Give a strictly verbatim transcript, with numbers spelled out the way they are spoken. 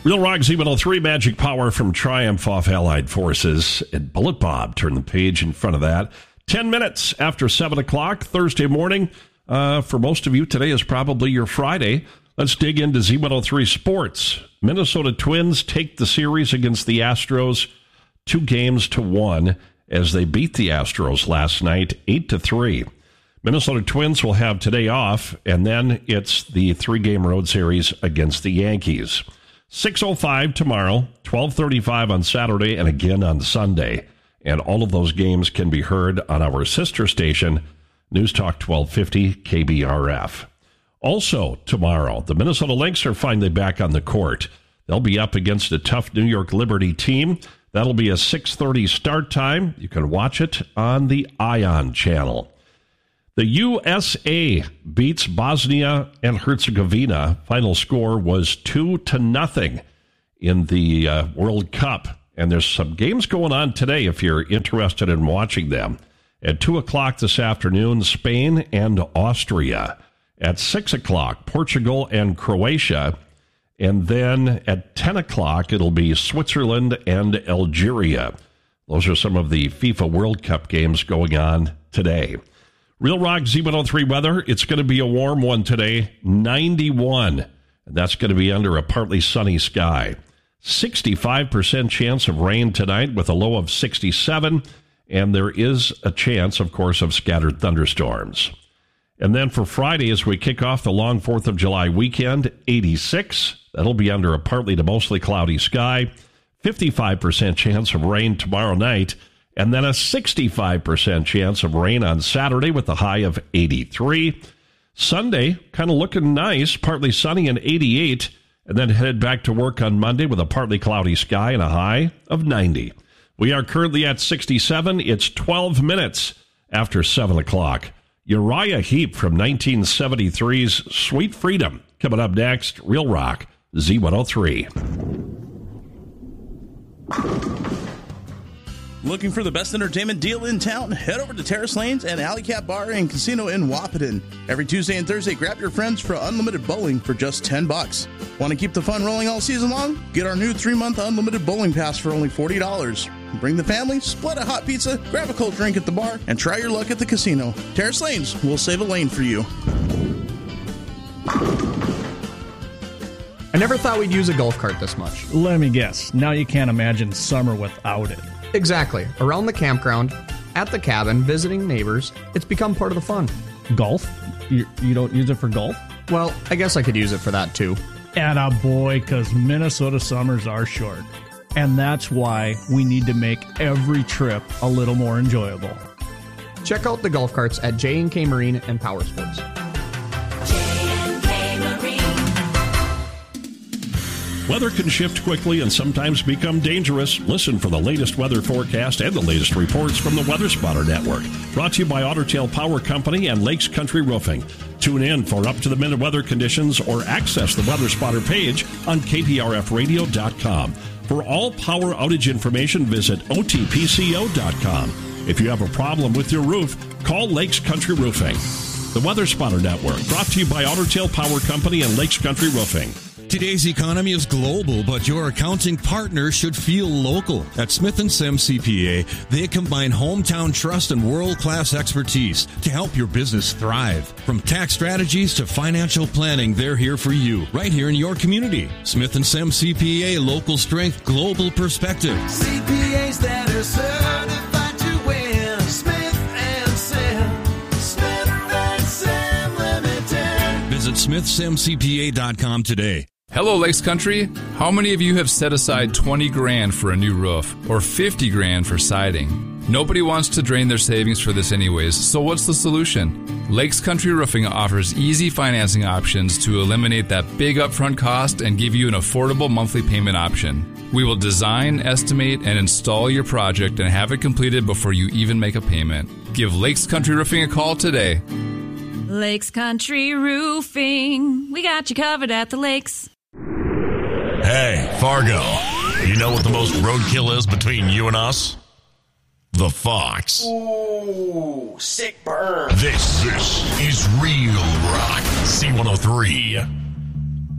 Real Rock Z one oh three, Magic Power from Triumph off Allied Forces. And Bullet Bob, turn the page in front of that. Ten minutes after seven o'clock, Thursday morning. Uh, for most of you, today is probably your Friday. Let's dig into Z one oh three Sports. Minnesota Twins take the series against the Astros two games to one as they beat the Astros last night, eight to three. Minnesota Twins will have today off, and then it's the three-game road series against the Yankees. six oh five tomorrow, twelve thirty-five on Saturday, and again on Sunday. And all of those games can be heard on our sister station, News Talk twelve fifty K B R F. Also tomorrow, the Minnesota Lynx are finally back on the court. They'll be up against a tough New York Liberty team. That'll be a six thirty start time. You can watch it on the Ion channel. The U S A beats Bosnia and Herzegovina. Final score was two to nothing in the uh, World Cup. And there's some games going on today if you're interested in watching them. At two o'clock this afternoon, Spain and Austria. At six o'clock, Portugal and Croatia. And then at ten o'clock, it'll be Switzerland and Algeria. Those are some of the FIFA World Cup games going on today. Real Rock Z one oh three weather. It's going to be a warm one today, ninety-one. And that's going to be under a partly sunny sky. sixty-five percent chance of rain tonight with a low of sixty-seven. And there is a chance, of course, of scattered thunderstorms. And then for Friday, as we kick off the long fourth of July weekend, eighty-six. That'll be under a partly to mostly cloudy sky. fifty-five percent chance of rain tomorrow night. And then a sixty-five percent chance of rain on Saturday with a high of eighty-three. Sunday, kind of looking nice, partly sunny and eighty-eight. And then headed back to work on Monday with a partly cloudy sky and a high of ninety. We are currently at sixty-seven. It's twelve minutes after seven o'clock. Uriah Heep from nineteen seventy-three's Sweet Freedom. Coming up next, Real Rock Z one oh three. Looking for the best entertainment deal in town? Head over to Terrace Lanes and Alley Cat Bar and Casino in Wahpeton. Every Tuesday and Thursday, grab your friends for unlimited bowling for just ten bucks. Want to keep the fun rolling all season long? Get our new three-month unlimited bowling pass for only forty dollars. Bring the family, split a hot pizza, grab a cold drink at the bar, and try your luck at the casino. Terrace Lanes, we'll save a lane for you. I never thought we'd use a golf cart this much. Let me guess. Now you can't imagine summer without it. Exactly. Around the campground, at the cabin, visiting neighbors, it's become part of the fun. Golf? You, you don't use it for golf? Well, I guess I could use it for that too. Attaboy, because Minnesota summers are short. And that's why we need to make every trip a little more enjoyable. Check out the golf carts at J and K Marine and Power Sports. Weather can shift quickly and sometimes become dangerous. Listen for the latest weather forecast and the latest reports from the Weather Spotter Network. Brought to you by Otter Tail Power Company and Lakes Country Roofing. Tune in for up-to-the-minute weather conditions or access the Weather Spotter page on K P R F radio dot com. For all power outage information, visit O T P C O dot com. If you have a problem with your roof, call Lakes Country Roofing. The Weather Spotter Network, brought to you by Otter Tail Power Company and Lakes Country Roofing. Today's economy is global, but your accounting partner should feel local. At Smith and Sim C P A, they combine hometown trust and world-class expertise to help your business thrive. From tax strategies to financial planning, they're here for you, right here in your community. Smith and Sim C P A, local strength, global perspective. C P As that are certified to win. Smith and Sim. Smith and Sim Limited. Visit Smith Sim C P A dot com today. Hello, Lakes Country. How many of you have set aside twenty grand for a new roof or fifty grand for siding? Nobody wants to drain their savings for this anyways, so what's the solution? Lakes Country Roofing offers easy financing options to eliminate that big upfront cost and give you an affordable monthly payment option. We will design, estimate, and install your project and have it completed before you even make a payment. Give Lakes Country Roofing a call today. Lakes Country Roofing. We got you covered at the lakes. Hey, Fargo, you know what the most roadkill is between you and us? The Fox. Ooh, sick burn. This, this is Real Rock C one oh three.